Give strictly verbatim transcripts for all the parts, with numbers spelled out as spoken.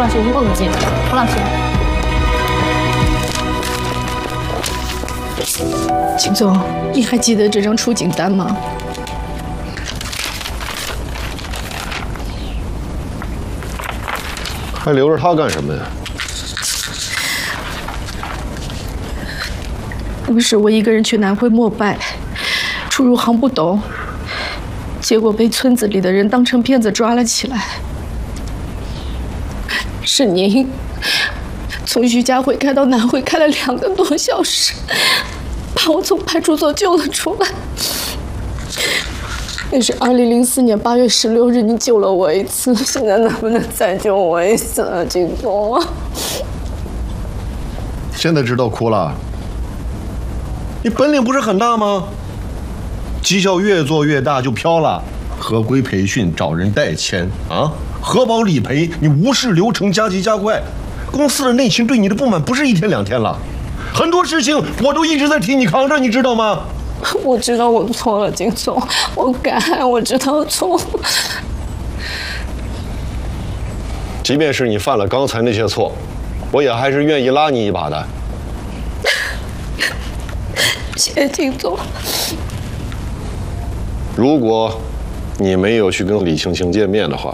老师，我不进，胡老师。 秦总，你还记得这张出警单吗？ 还留着他干什么呀？ 不是我一个人去南汇膜拜，初入行不懂，结果被村子里的人当成骗子抓了起来。是您从徐家汇开到南汇开了两个多小时，把我从派出所救了出来。那是二零零四年八月十六日，你救了我一次，现在能不能再救我一次啊，金总？ 现在知道哭了？你本领不是很大吗？绩效越做越大就飘了，合规培训找人代签啊，核保理赔你无视流程加急加快，公司的内勤对你的不满不是一天两天了，很多事情我都一直在替你扛着，你知道吗？ 我知道我错了，金总，我改，我知道错。 即便是你犯了刚才那些错，我也还是愿意拉你一把的。 谢谢金总。 如果你没有去跟李青青见面的话，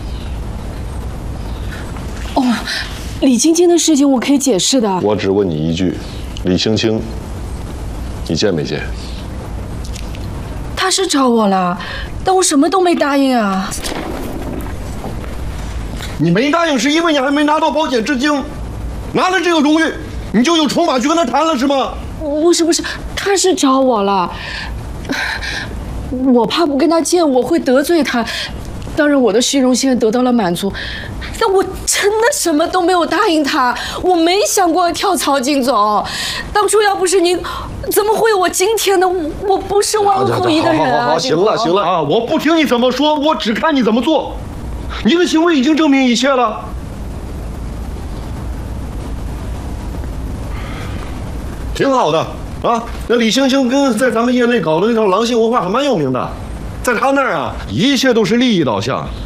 哦，李青青的事情我可以解释的。 我只问你一句，李青青，你见没见？ 他是找我了，但我什么都没答应啊。 你没答应是因为你还没拿到保险至今，拿了这个荣誉，你就有筹码去跟他谈了是吗？ 不是不是，他是找我了，我怕不跟他见我会得罪他，当然我的虚荣心得到了满足，但我真的什么都没有答应他，我没想过跳槽，金总，当初要不是您，怎么会有我今天的？我我不是王后一的人啊！ 好好好，行了行了啊，我不听你怎么说，我只看你怎么做，你的行为已经证明一切了。挺好的啊，那李星星跟在咱们业内搞的那套狼性文化还蛮有名的，在他那儿啊，一切都是利益导向。